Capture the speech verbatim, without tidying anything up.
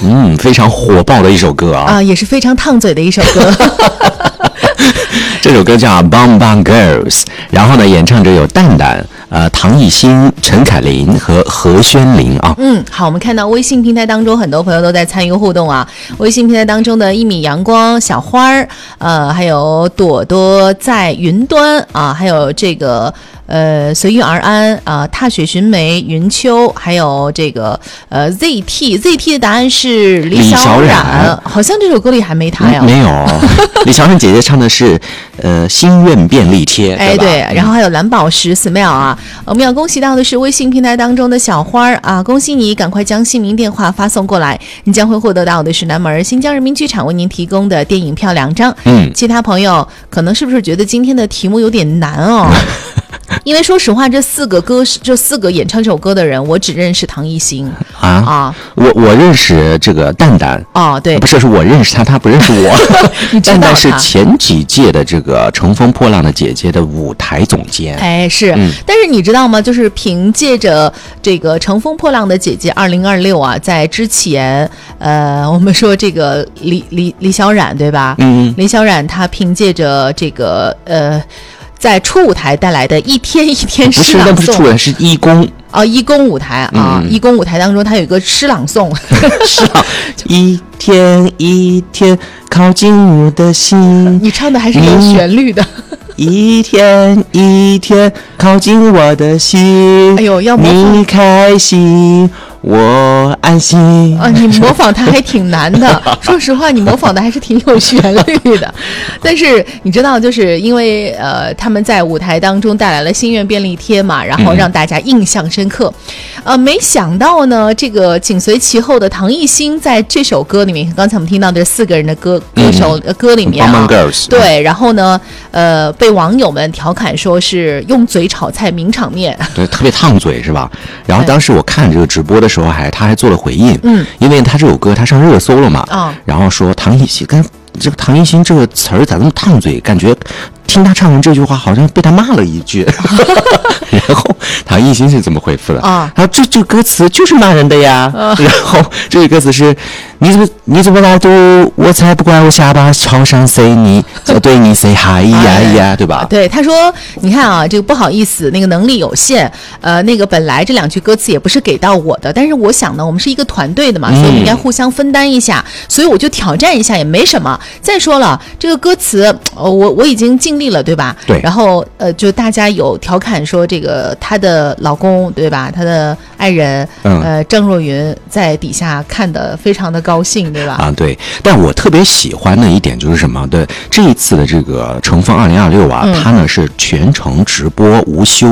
嗯，非常火爆的一首歌啊， 啊，也是非常烫嘴的一首歌。 这首歌叫《Bang Bang Girls》，然后呢，演唱者有蛋蛋、呃唐艺昕、陈凯琳和何宣琳啊。 嗯，好，我们看到微信平台当中很多朋友都在参与互动啊。微信平台当中的一米阳光、小花儿，呃，还有朵朵在云端啊，还有这个呃随遇而安啊、呃，踏雪寻梅、云秋，还有这个呃 Z T Z T 的答案是李小冉， 李小冉好像这首歌里还没他呀。 嗯、没有，李小冉姐姐唱的是呃心愿便利贴， 哎对， 嗯、 然后还有蓝宝石 Smile 啊，我们要恭喜到的是微信平台当中的小花啊，恭喜你，赶快将姓名电话发送过来，你将会获得到的是南门新疆人民剧场为您提供的电影票两张。 嗯， 其他朋友可能是不是觉得今天的题目有点难哦？因为说实话，这四个歌这四个演唱这首歌的人，我只认识唐艺昕啊啊， 我我认识这个蛋蛋哦，对， 不是是我认识他，他不认识我。 你知道蛋蛋是前几届的这个《乘风破浪的姐姐》的舞台总监。 哎，是、嗯，但是你知道吗？就是凭借着这个《乘风破浪的姐姐》二零二六啊，在之前，呃，我们说这个李李李小冉对吧？ 嗯， 李小冉她凭借着这个呃。在初舞台带来的一天一天诗朗诵， 不是，那不是初舞台，是义工哦，义工舞台啊，义、嗯、工舞台当中，它有一个诗朗诵， 是啊，一天一天靠近我的心， 你唱的还是有旋律的。 一天一天靠近我的心， 哎呦，要模仿你开心。我安心啊！你模仿他还挺难的，说实话，你模仿的还是挺有旋律的。但是你知道，就是因为呃，他们在舞台当中带来了心愿便利贴嘛，然后让大家印象深刻。嗯、呃，没想到呢，这个紧随其后的唐艺昕在这首歌里面，刚才我们听到的四个人的歌歌手、嗯、歌里面啊，对，然后呢，呃，被网友们调侃说是用嘴炒菜名场面， 对，特别烫嘴是吧？然后当时我看这个直播的时候还他还做了回应，嗯，因为他这首歌他上热搜了嘛，啊、哦，然后说唐艺昕跟这个唐艺昕这个词儿咋这么烫嘴，感觉听他唱完这句话好像被他骂了一句，然后唐艺昕是怎么回复的啊？他说这这个歌词就是骂人的呀，啊、然后这个歌词是你怎么你怎么来读，我才不怪我下巴朝上 say 你对你 say hi 呀呀，对吧？ 对，他说你看啊，这个不好意思，那个能力有限，呃，那个本来这两句歌词也不是给到我的，但是我想呢，我们是一个团队的嘛，所以应该互相分担一下，嗯、所以我就挑战一下也没什么。再说了，这个歌词，呃、我我已经尽力了，对吧？ 对。 然后呃，就大家有调侃说，这个她的老公，对吧？她的爱人，嗯、呃，郑若云在底下看得非常的高兴，对吧？ 啊，对。但我特别喜欢的一点就是什么？对，这一次的这个乘风二零二六啊，嗯、它呢是全程直播无休。